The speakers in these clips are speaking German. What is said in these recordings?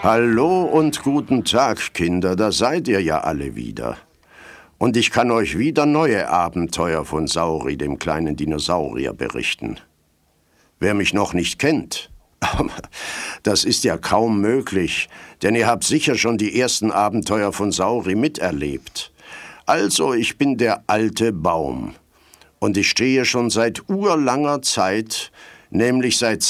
Hallo und guten Tag, Kinder, da seid ihr ja alle wieder. Und ich kann euch wieder neue Abenteuer von Sauri, dem kleinen Dinosaurier, berichten. Wer mich noch nicht kennt, das ist ja kaum möglich, denn ihr habt sicher schon die ersten Abenteuer von Sauri miterlebt. Also, ich bin der alte Baum. Und ich stehe schon seit urlanger Zeit, nämlich seit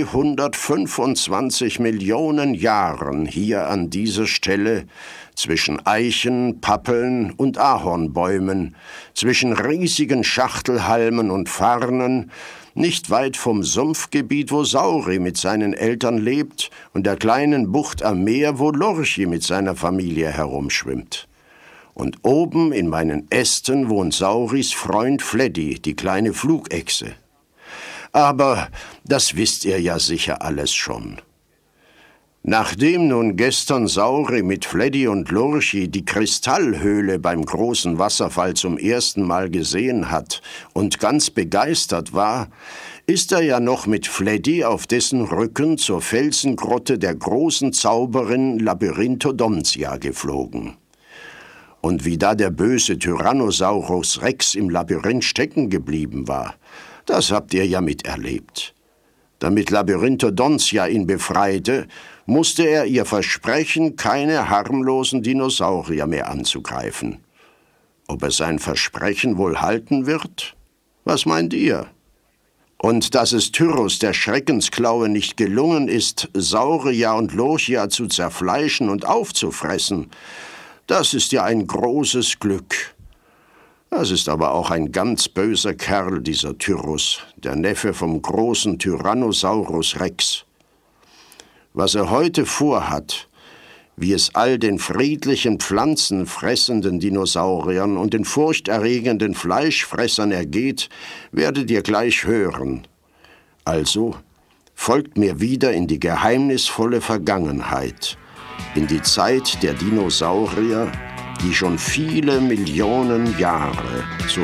225 Millionen Jahren hier an dieser Stelle, zwischen Eichen, Pappeln und Ahornbäumen, zwischen riesigen Schachtelhalmen und Farnen, nicht weit vom Sumpfgebiet, wo Sauri mit seinen Eltern lebt, und der kleinen Bucht am Meer, wo Lorchi mit seiner Familie herumschwimmt. Und oben in meinen Ästen wohnt Sauris Freund Fleddy, die kleine Flugechse. Aber das wisst ihr ja sicher alles schon. Nachdem nun gestern Sauri mit Fleddy und Lorchi die Kristallhöhle beim großen Wasserfall zum ersten Mal gesehen hat und ganz begeistert war, ist er ja noch mit Fleddy auf dessen Rücken zur Felsengrotte der großen Zauberin Labyrinthodontia geflogen. Und wie da der böse Tyrannosaurus Rex im Labyrinth stecken geblieben war, das habt ihr ja miterlebt. Damit Labyrinthodontia ihn befreite, musste er ihr versprechen, keine harmlosen Dinosaurier mehr anzugreifen. Ob er sein Versprechen wohl halten wird? Was meint ihr? Und dass es Tyrrhus der Schreckensklaue nicht gelungen ist, Saurier und Lochia zu zerfleischen und aufzufressen, das ist ja ein großes Glück. Das ist aber auch ein ganz böser Kerl, dieser Tyrrhus, der Neffe vom großen Tyrannosaurus Rex. Was er heute vorhat, wie es all den friedlichen, pflanzenfressenden Dinosauriern und den furchterregenden Fleischfressern ergeht, werdet ihr gleich hören. Also folgt mir wieder in die geheimnisvolle Vergangenheit, in die Zeit der Dinosaurier, die schon viele Millionen Jahre